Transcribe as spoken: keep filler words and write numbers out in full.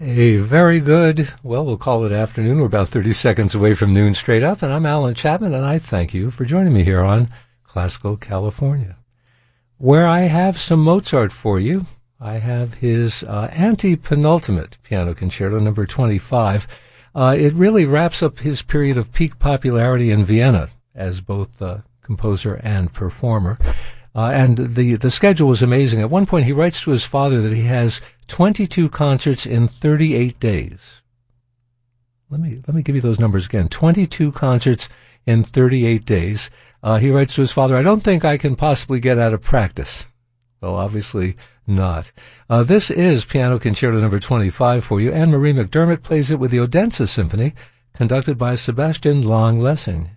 A very good, well, we'll call it afternoon. We're about thirty seconds away from noon straight up, and I'm Alan Chapman, and I thank you for joining me here on Classical California, where I have some Mozart for you. I have his uh, anti-penultimate piano concerto, number twenty-five. Uh, it really wraps up his period of peak popularity in Vienna as both uh, composer and performer. Uh, and the, the schedule was amazing. At one point, he writes to his father that he has twenty-two concerts in thirty-eight days. Let me let me give you those numbers again. twenty-two concerts in thirty-eight days. Uh, he writes to his father, "I don't think I can possibly get out of practice." Well, obviously not. Uh, this is Piano Concerto number twenty-five for you. Anne-Marie McDermott plays it with the Odense Symphony, conducted by Sebastian Lang-Lessing.